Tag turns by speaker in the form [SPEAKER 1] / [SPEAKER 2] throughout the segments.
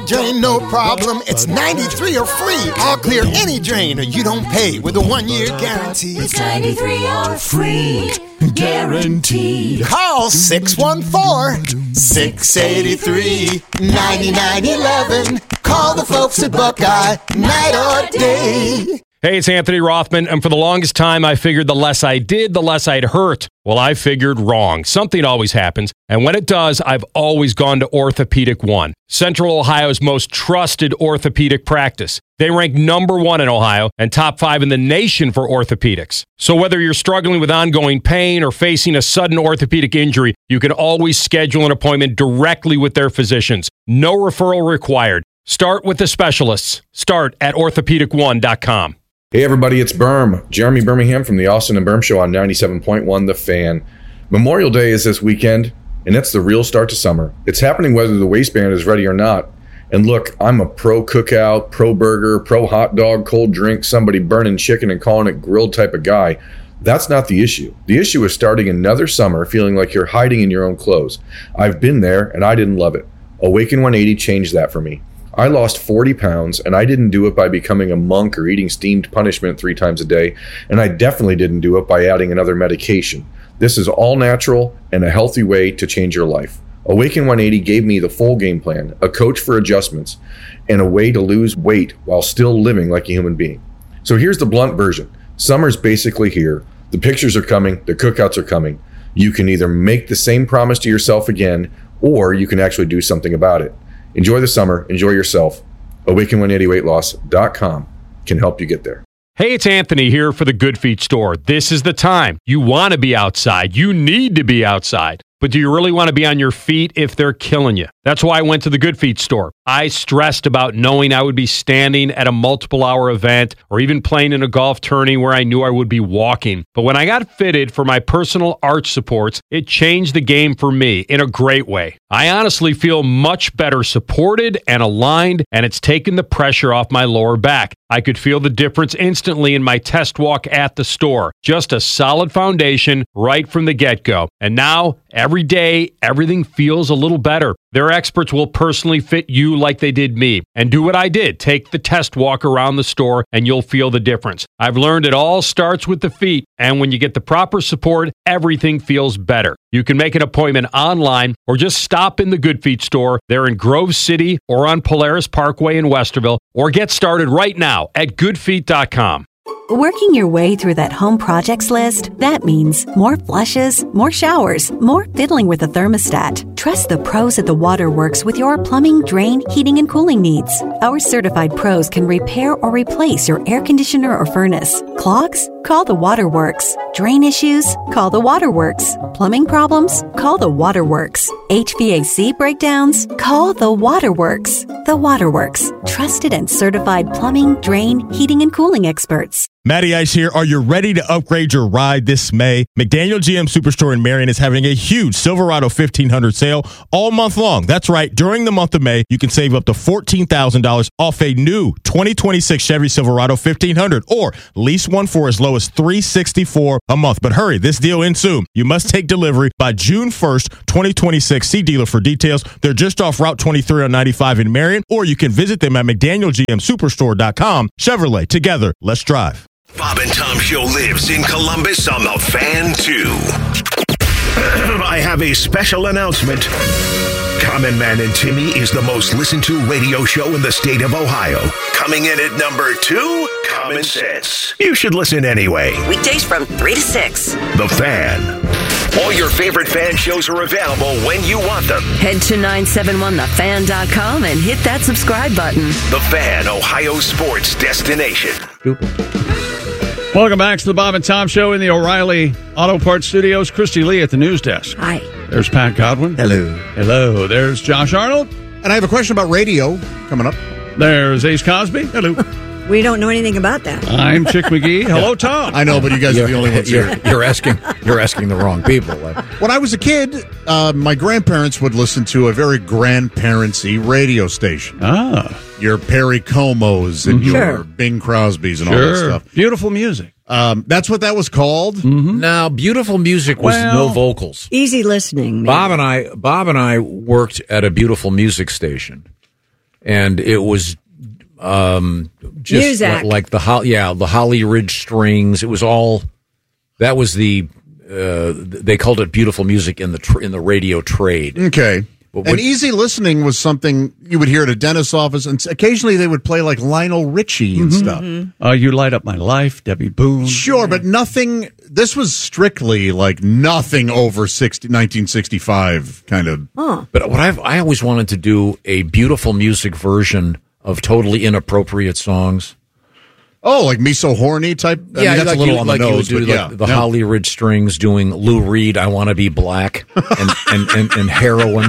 [SPEAKER 1] drain, no problem. It's 93 or free. I'll clear any drain or you don't pay with a 1-year guarantee.
[SPEAKER 2] It's 93 or free. Guaranteed.
[SPEAKER 1] Call 614-683-9911. Call the folks at Buckeye, night or day.
[SPEAKER 3] Hey, it's Anthony Rothman, and for the longest time, I figured the less I did, the less I'd hurt. Well, I figured wrong. Something always happens, and when it does, I've always gone to Orthopedic One, Central Ohio's most trusted orthopedic practice. They rank number 1 in Ohio and top 5 in the nation for orthopedics. So whether you're struggling with ongoing pain or facing a sudden orthopedic injury, you can always schedule an appointment directly with their physicians. No referral required. Start with the specialists. Start at orthopedic1.com.
[SPEAKER 4] Hey everybody, it's Berm. Jeremy Birmingham from the Austin and Berm Show on 97.1 The Fan. Memorial Day is this weekend, and it's the real start to summer. It's happening whether the waistband is ready or not. And look, I'm a pro cookout, pro burger, pro hot dog, cold drink, somebody burning chicken and calling it grilled type of guy. That's not the issue. The issue is starting another summer feeling like you're hiding in your own clothes. I've been there, and I didn't love it. Awaken 180 changed that for me. I lost 40 pounds, and I didn't do it by becoming a monk or eating steamed punishment 3 times a day, and I definitely didn't do it by adding another medication. This is all natural and a healthy way to change your life. Awaken 180 gave me the full game plan, a coach for adjustments, and a way to lose weight while still living like a human being. So here's the blunt version. Summer's basically here. The pictures are coming. The cookouts are coming. You can either make the same promise to yourself again, or you can actually do something about it. Enjoy the summer. Enjoy yourself. Awaken180weightloss.com can help you get there.
[SPEAKER 3] Hey, it's Anthony here for the Good Feet store. This is the time. You want to be outside. You need to be outside. But do you really want to be on your feet if they're killing you? That's why I went to the Good Feet store. I stressed about knowing I would be standing at a multiple-hour event or even playing in a golf tourney where I knew I would be walking. But when I got fitted for my personal arch supports, it changed the game for me in a great way. I honestly feel much better supported and aligned, and it's taken the pressure off my lower back. I could feel the difference instantly in my test walk at the store. Just a solid foundation right from the get-go. And now, every day, everything feels a little better. Their experts will personally fit you like they did me. And do what I did. Take the test walk around the store and you'll feel the difference. I've learned it all starts with the feet. And when you get the proper support, everything feels better. You can make an appointment online or just stop in the Good Feet store. They're in Grove City or on Polaris Parkway in Westerville. Or get started right now at goodfeet.com.
[SPEAKER 5] Working your way through that home projects list, that means more flushes, more showers, more fiddling with the thermostat. Trust the pros at the Waterworks with your plumbing, drain, heating, and cooling needs. Our certified pros can repair or replace your air conditioner or furnace. Clogs? Call the Waterworks. Drain issues? Call the Waterworks. Plumbing problems? Call the Waterworks. HVAC breakdowns? Call the Waterworks. The Waterworks. Trusted and certified plumbing, drain, heating, and cooling experts.
[SPEAKER 6] Matty Ice here. Are you ready to upgrade your ride this May? McDaniel GM Superstore in Marion is having a huge Silverado 1500 sale all month long. That's right. During the month of May, you can save up to $14,000 off a new 2026 Chevy Silverado 1500 or lease one for as low as $364 a month. But hurry, this deal ends soon. You must take delivery by June 1st, 2026. See dealer for details. They're just off Route 23 on 95 in Marion, or you can visit them at McDanielGMSuperstore.com. Chevrolet, together, let's drive.
[SPEAKER 7] Bob and Tom Show lives in Columbus on the Fan, too. I have a special announcement. Common Man and Timmy is the most listened to radio show in the state of Ohio. Coming in at number 2, Common Sense. You should listen anyway.
[SPEAKER 8] Weekdays from 3 to 6.
[SPEAKER 7] The Fan. All your favorite fan shows are available when you want them.
[SPEAKER 8] Head to 971thefan.com and hit that subscribe button.
[SPEAKER 7] The Fan, Ohio sports destination.
[SPEAKER 9] Welcome back to the Bob and Tom Show in the O'Reilly Auto Parts Studios. Christy Lee at the news desk.
[SPEAKER 8] Hi.
[SPEAKER 9] There's Pat Godwin.
[SPEAKER 10] Hello.
[SPEAKER 9] Hello. There's Josh Arnold.
[SPEAKER 10] And I have a question about radio coming up.
[SPEAKER 9] There's Ace Cosby. Hello.
[SPEAKER 11] We don't know anything about that.
[SPEAKER 9] I'm Chick McGee. Hello, Tom.
[SPEAKER 10] I know, but you guys are the only ones here.
[SPEAKER 12] You're asking the wrong people.
[SPEAKER 10] When I was a kid, my grandparents would listen to a very grandparentsy radio station. Your Perry Comos and your Bing Crosbys and all that stuff.
[SPEAKER 9] Beautiful music.
[SPEAKER 10] That's what that was called?
[SPEAKER 12] Mm-hmm. Now, beautiful music was no vocals.
[SPEAKER 11] Easy listening. Maybe.
[SPEAKER 12] Bob and I worked at a beautiful music station. and it was just
[SPEAKER 11] Muzak.
[SPEAKER 12] like the Holly Ridge Strings. It was all that was the they called it beautiful music in the radio trade.
[SPEAKER 10] Okay. And easy listening was something you would hear at a dentist's office, and occasionally they would play like Lionel Richie and stuff.
[SPEAKER 9] You Light Up My Life, Debbie Boone.
[SPEAKER 10] Sure, but nothing. This was strictly like nothing over 1965 kind of.
[SPEAKER 12] But what I always wanted to do a beautiful music version of totally inappropriate songs.
[SPEAKER 10] Oh, like Me So Horny type? I mean, that's
[SPEAKER 12] like
[SPEAKER 10] a little on the nose,
[SPEAKER 12] you would do,
[SPEAKER 10] but
[SPEAKER 12] like the Holly Ridge Strings doing Lou Reed, I Want to Be Black, and Heroin.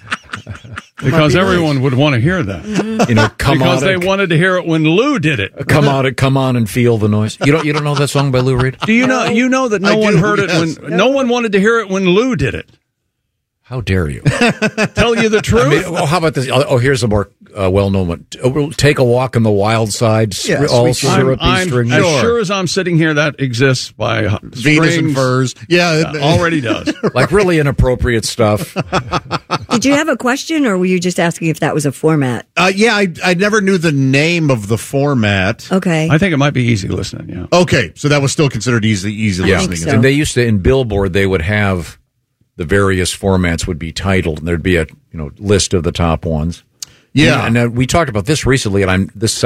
[SPEAKER 9] Because everyone would want to hear that.
[SPEAKER 12] You know,
[SPEAKER 9] because they wanted to hear it when Lou did it.
[SPEAKER 12] Come on and feel the noise. You don't know that song by Lou Reed?
[SPEAKER 9] Do you know? You know that no one heard it when no one wanted to hear it when Lou did it.
[SPEAKER 12] How dare you?
[SPEAKER 9] Tell you the truth.
[SPEAKER 12] I mean, how about this? Here's a more well-known one. Take a Walk on the Wild Side. All syrupy strings.
[SPEAKER 9] As sure as I'm sitting here, that exists by
[SPEAKER 10] Venus and Furs. Yeah,
[SPEAKER 9] it already does.
[SPEAKER 12] Like really inappropriate stuff.
[SPEAKER 11] Did you have a question, or were you just asking if that was a format?
[SPEAKER 10] I never knew the name of the format.
[SPEAKER 11] Okay.
[SPEAKER 9] I think it might be easy listening. Yeah.
[SPEAKER 10] Okay, so that was still considered easy listening.
[SPEAKER 11] So.
[SPEAKER 12] And they used to in Billboard they would have the various formats would be titled, and there'd be a list of the top ones.
[SPEAKER 10] Yeah,
[SPEAKER 12] and we talked about this recently, and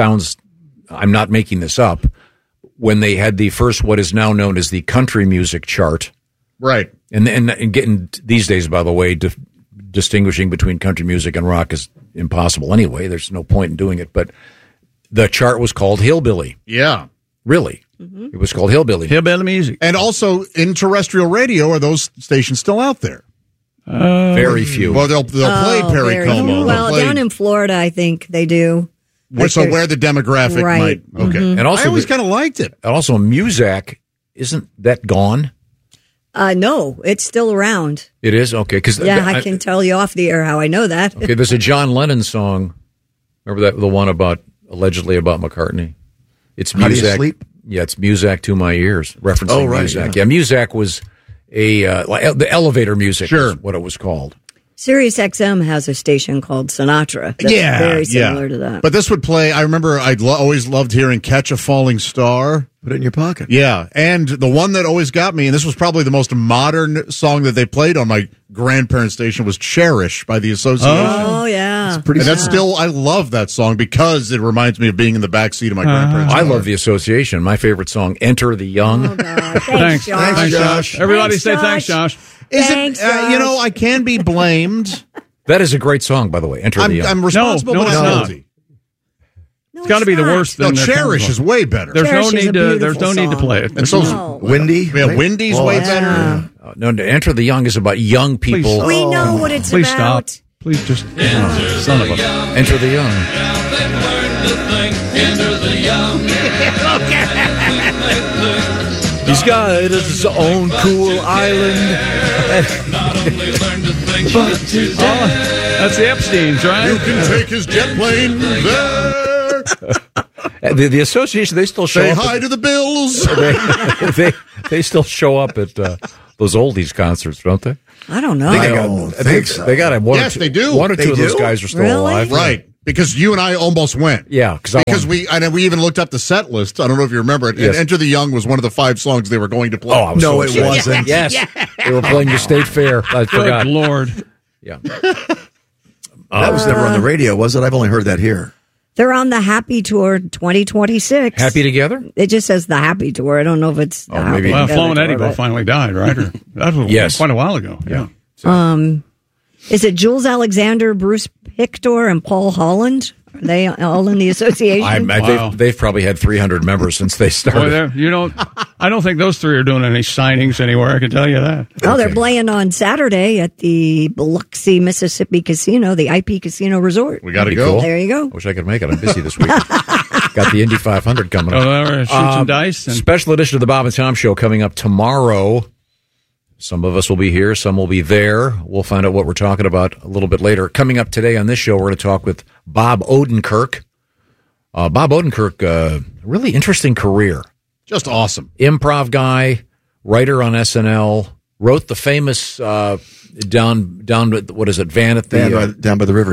[SPEAKER 12] I'm not making this up. When they had the first, what is now known as the country music chart,
[SPEAKER 10] right?
[SPEAKER 12] And getting these days, by the way, distinguishing between country music and rock is impossible anyway. There's no point in doing it. But the chart was called Hillbilly.
[SPEAKER 10] Yeah,
[SPEAKER 12] really. It was called Hillbilly
[SPEAKER 9] music.
[SPEAKER 10] And also in terrestrial radio, are those stations still out there?
[SPEAKER 12] Very few.
[SPEAKER 10] Well, they'll play Perry Como.
[SPEAKER 11] Well, down in Florida, I think they do.
[SPEAKER 10] So where the demographic might. Okay.
[SPEAKER 12] And also,
[SPEAKER 10] I always kind of liked it.
[SPEAKER 12] And also, Muzak, isn't that gone?
[SPEAKER 11] No, it's still around.
[SPEAKER 12] It is? Okay.
[SPEAKER 11] I can tell you off the air how I know that.
[SPEAKER 12] Okay, there's a John Lennon song. Remember that the one allegedly about McCartney? It's Muzak.
[SPEAKER 1] How Do You Sleep?
[SPEAKER 12] Yeah, it's Muzak to My Ears, referencing Muzak. Yeah, Muzak was the elevator music is what it was called.
[SPEAKER 11] Sirius XM has a station called Sinatra. That's very similar to that.
[SPEAKER 10] But this would play, I remember I always loved hearing Catch a Falling Star.
[SPEAKER 1] Put it in your pocket.
[SPEAKER 10] Yeah, and the one that always got me, and this was probably the most modern song that they played on my grandparents' station, was Cherish by the Association.
[SPEAKER 11] Oh, yeah.
[SPEAKER 10] That's still, I love that song because it reminds me of being in the backseat of my grandparents'
[SPEAKER 12] I
[SPEAKER 10] car.
[SPEAKER 12] love the Association. My favorite song, Enter the Young.
[SPEAKER 11] Oh, God.
[SPEAKER 9] Thanks,
[SPEAKER 11] Josh.
[SPEAKER 9] Thanks, Josh. Everybody say thanks, Josh.
[SPEAKER 11] Thanks, Josh.
[SPEAKER 10] I can be blamed.
[SPEAKER 12] That is a great song, by the way, Enter the Young.
[SPEAKER 10] I'm responsible,
[SPEAKER 9] No,
[SPEAKER 10] but
[SPEAKER 9] it's
[SPEAKER 10] I'm
[SPEAKER 9] not.
[SPEAKER 10] guilty.
[SPEAKER 9] It's got to be the worst
[SPEAKER 10] No,
[SPEAKER 9] thing.
[SPEAKER 10] Cherish is way better.
[SPEAKER 9] There's
[SPEAKER 11] Cherish
[SPEAKER 9] no
[SPEAKER 11] is a
[SPEAKER 9] need to. There's no
[SPEAKER 11] beautiful
[SPEAKER 9] need to
[SPEAKER 11] song.
[SPEAKER 9] play it.
[SPEAKER 10] And so
[SPEAKER 11] No.
[SPEAKER 1] Windy?
[SPEAKER 10] Yeah, Windy's way better.
[SPEAKER 12] No, Enter the Young is about young people.
[SPEAKER 9] Please.
[SPEAKER 11] We know what it's
[SPEAKER 9] Please
[SPEAKER 11] about.
[SPEAKER 9] stop. Please just. Son of a.
[SPEAKER 12] Enter the Young. He's got his own cool island.
[SPEAKER 9] That's the Epstein's, right?
[SPEAKER 10] You can take his jet plane there.
[SPEAKER 12] The Association, they still show
[SPEAKER 10] Say
[SPEAKER 12] up.
[SPEAKER 10] hi to the Bills.
[SPEAKER 12] They still show up at those oldies concerts, don't they?
[SPEAKER 11] I don't know.
[SPEAKER 12] They got one.
[SPEAKER 10] Yes,
[SPEAKER 12] or two,
[SPEAKER 10] they do.
[SPEAKER 12] One or
[SPEAKER 10] They
[SPEAKER 12] two of those
[SPEAKER 10] do?
[SPEAKER 12] guys are still
[SPEAKER 11] Really?
[SPEAKER 12] alive,
[SPEAKER 10] Right. Because you and I almost went.
[SPEAKER 12] Yeah,
[SPEAKER 10] because we even looked up the set list. I don't know if you remember it.
[SPEAKER 12] Yes.
[SPEAKER 10] And Enter the Young was one of the 5 songs they were going to play.
[SPEAKER 12] Oh, I was
[SPEAKER 1] No,
[SPEAKER 12] so
[SPEAKER 1] it
[SPEAKER 12] excited.
[SPEAKER 1] wasn't.
[SPEAKER 12] Yes, they were playing the State Fair. I forgot.
[SPEAKER 9] Good Lord.
[SPEAKER 12] Yeah,
[SPEAKER 1] That was never on the radio, was it? I've only heard that here.
[SPEAKER 11] They're on the Happy Tour 2026.
[SPEAKER 12] Happy Together.
[SPEAKER 11] It just says the Happy Tour. I don't know if it's the
[SPEAKER 12] maybe.
[SPEAKER 11] Happy
[SPEAKER 9] Well,
[SPEAKER 11] Together
[SPEAKER 9] Flo and
[SPEAKER 11] Tour,
[SPEAKER 9] Eddie both
[SPEAKER 11] but-
[SPEAKER 9] finally died, right? Or, that was
[SPEAKER 12] Yes.
[SPEAKER 9] quite a while ago. Yeah.
[SPEAKER 11] Is it Jules Alexander, Bruce Pictor, and Paul Holland? Are they all in the association?
[SPEAKER 9] Wow.
[SPEAKER 12] They've probably had 300 members since they started.
[SPEAKER 9] Boy, I don't think those three are doing any signings anywhere. I can tell you that.
[SPEAKER 11] Oh, they're playing on Saturday at the Biloxi, Mississippi Casino, the IP Casino Resort.
[SPEAKER 10] We got to
[SPEAKER 12] Pretty
[SPEAKER 10] go.
[SPEAKER 12] cool.
[SPEAKER 11] There you go.
[SPEAKER 12] I wish I could make it. I'm busy this week. Got the Indy 500 coming up.
[SPEAKER 9] Shoot some dice. And
[SPEAKER 12] Special edition of the Bob and Tom Show coming up tomorrow. Some of us will be here, some will be there. We'll find out what we're talking about a little bit later. Coming up today on this show, we're going to talk with Bob Odenkirk. Bob Odenkirk, really interesting career.
[SPEAKER 10] Just awesome.
[SPEAKER 12] Improv guy, writer on SNL, wrote the famous down what is it, Van at the
[SPEAKER 1] Down by the river, yeah.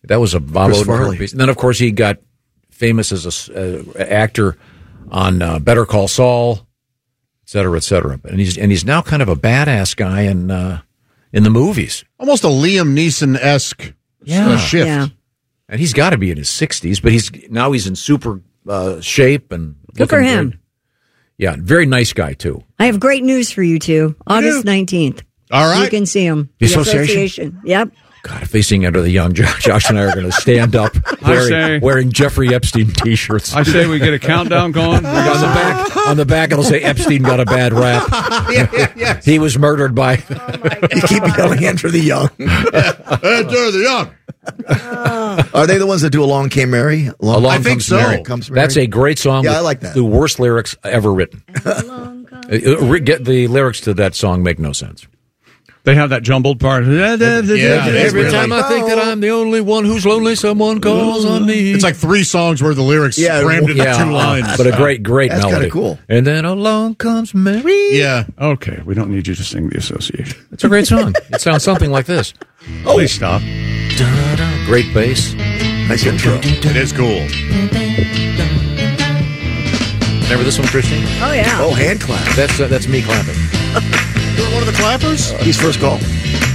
[SPEAKER 12] That was a Bob
[SPEAKER 13] Chris
[SPEAKER 12] Odenkirk
[SPEAKER 13] Farley.
[SPEAKER 12] piece. And then, of course, he got famous as an actor on Better Call Saul, et cetera, et cetera. And he's now kind of a badass guy in the movies.
[SPEAKER 10] Almost a Liam Neeson-esque shift.
[SPEAKER 11] Yeah.
[SPEAKER 12] And he's got to be in his 60s, but he's in super shape and
[SPEAKER 11] Good for
[SPEAKER 12] looking
[SPEAKER 11] him.
[SPEAKER 12] good. Yeah, very nice guy, too.
[SPEAKER 11] I have great news for you two. August 19th.
[SPEAKER 10] All right.
[SPEAKER 11] You can see him.
[SPEAKER 12] The association?
[SPEAKER 11] Yep.
[SPEAKER 12] God, if they sing Enter the Young, Josh and I are going to stand up wearing Jeffrey Epstein T-shirts.
[SPEAKER 9] I say we get a countdown going.
[SPEAKER 12] On the back, it'll say Epstein got a bad rap.
[SPEAKER 13] Yeah.
[SPEAKER 12] He was murdered by.
[SPEAKER 13] You keep yelling, Enter the Young.
[SPEAKER 10] Enter the Young.
[SPEAKER 13] Are they the ones that do Along Came Mary?
[SPEAKER 10] I think so.
[SPEAKER 13] Mary.
[SPEAKER 12] That's a great song.
[SPEAKER 13] Yeah, I like that.
[SPEAKER 12] The worst lyrics ever written. Get the lyrics to that song make no sense.
[SPEAKER 9] They have that jumbled part.
[SPEAKER 12] Every time I think that I'm the only one who's lonely, someone calls on me.
[SPEAKER 10] It's like 3 songs where the lyrics crammed into 2 lines.
[SPEAKER 12] But a great
[SPEAKER 13] That's
[SPEAKER 12] melody.
[SPEAKER 13] kind of cool.
[SPEAKER 12] And then along comes Mary.
[SPEAKER 10] Yeah.
[SPEAKER 9] Okay, we don't need you to sing the association.
[SPEAKER 12] It's a great song. It sounds something like this.
[SPEAKER 9] Please stop.
[SPEAKER 12] Great bass.
[SPEAKER 13] Nice intro.
[SPEAKER 10] It is cool.
[SPEAKER 12] Remember this one, Christine?
[SPEAKER 11] Oh, yeah.
[SPEAKER 13] Oh, hand clap.
[SPEAKER 12] That's me clapping.
[SPEAKER 10] You're one of the clappers?
[SPEAKER 13] He's first call.